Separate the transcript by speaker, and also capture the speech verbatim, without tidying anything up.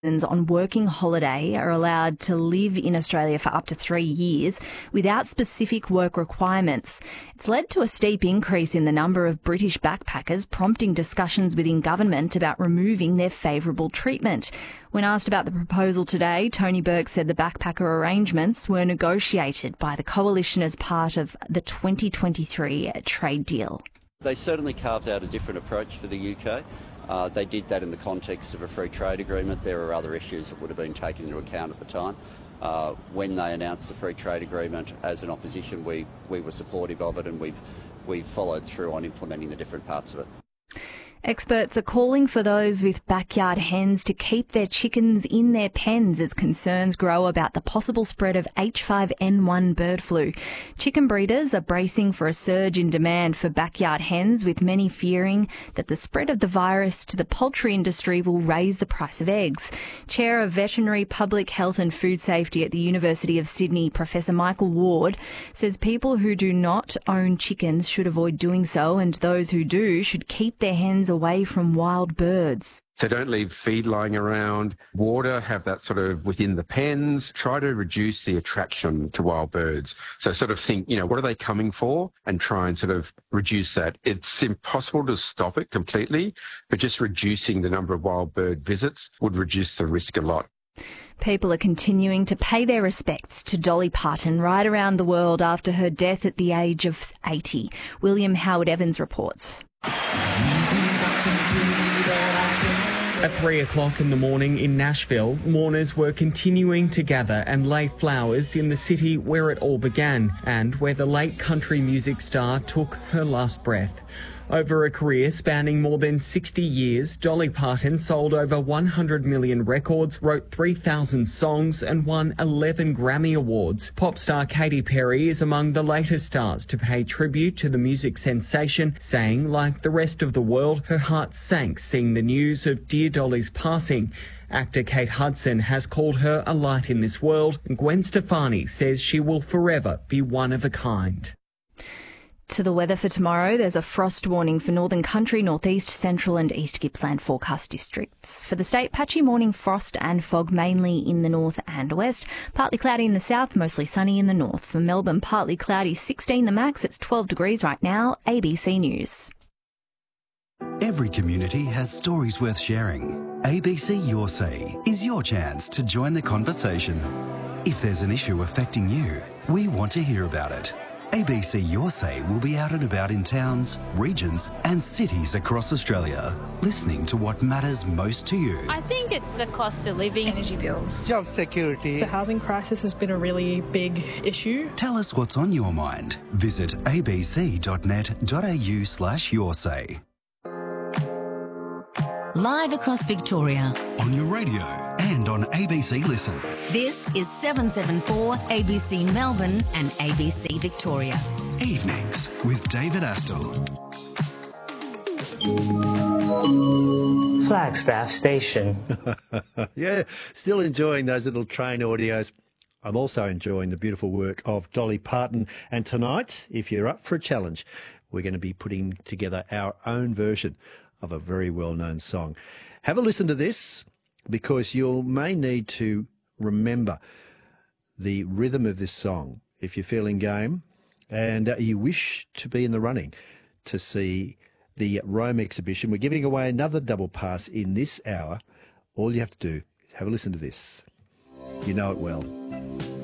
Speaker 1: on working holiday are allowed to live in Australia for up to three years without specific work requirements. It's led to a steep increase in the number of British backpackers, prompting discussions within government about removing their favourable treatment. When asked about the proposal today, Tony Burke said the backpacker arrangements were negotiated by the coalition as part of the twenty twenty-three trade deal.
Speaker 2: They certainly carved out a different approach for the U K. Uh, they did that in the context of a free trade agreement. There are other issues that would have been taken into account at the time. Uh, when they announced the free trade agreement as an opposition, we, we were supportive of it, and we've, we've followed through on implementing the different parts of it.
Speaker 1: Experts are calling for those with backyard hens to keep their chickens in their pens as concerns grow about the possible spread of H five N one bird flu. Chicken breeders are bracing for a surge in demand for backyard hens, with many fearing that the spread of the virus to the poultry industry will raise the price of eggs. Chair of Veterinary Public Health and Food Safety at the University of Sydney, Professor Michael Ward, says people who do not own chickens should avoid doing so, and those who do should keep their hens away from wild birds.
Speaker 3: So don't leave feed lying around. Water, have that sort of within the pens. Try to reduce the attraction to wild birds. So sort of think, you know, what are they coming for? And try and sort of reduce that. It's impossible to stop it completely, but just reducing the number of wild bird visits would reduce the risk a lot.
Speaker 1: People are continuing to pay their respects to Dolly Parton right around the world after her death at the age of eighty. William Howard Evans reports.
Speaker 4: At three o'clock in the morning in Nashville, mourners were continuing to gather and lay flowers in the city where it all began and where the late country music star took her last breath. Over a career spanning more than sixty years, Dolly Parton sold over one hundred million records, wrote three thousand songs and won eleven Grammy Awards. Pop star Katy Perry is among the latest stars to pay tribute to the music sensation, saying, like the rest of the world, her heart sank seeing the news of dear Dolly's passing. Actor Kate Hudson has called her a light in this world, and Gwen Stefani says she will forever be one of a kind.
Speaker 1: To the weather for tomorrow, there's a frost warning for Northern Country, Northeast, Central and East Gippsland forecast districts. For the state, patchy morning frost and fog mainly in the north and west. Partly cloudy in the south, mostly sunny in the north. For Melbourne, partly cloudy, sixteen the max. It's twelve degrees right now. A B C News.
Speaker 5: Every community has stories worth sharing. A B C Your Say is your chance to join the conversation. If there's an issue affecting you, we want to hear about it. A B C Your Say will be out and about in towns, regions and cities across Australia, listening to what matters most to you.
Speaker 6: I think it's the cost of living, energy bills,
Speaker 7: job security.
Speaker 8: The housing crisis has been a really big issue.
Speaker 5: Tell us what's on your mind. Visit abc.net.au slash your say.
Speaker 9: Live across Victoria.
Speaker 5: On your radio and on A B C Listen.
Speaker 9: This is seven seven four A B C Melbourne and A B C Victoria.
Speaker 5: Evenings with David Astle.
Speaker 10: Flagstaff Station.
Speaker 11: Yeah, still enjoying those little train audios. I'm also enjoying the beautiful work of Dolly Parton. And tonight, if you're up for a challenge, we're going to be putting together our own version of a very well-known song. Have a listen to this, because you may need to remember the rhythm of this song if you're feeling game and uh, you wish to be in the running to see the Rome exhibition. We're giving away another double pass in this hour. All you have to do is have a listen to this. You know it well.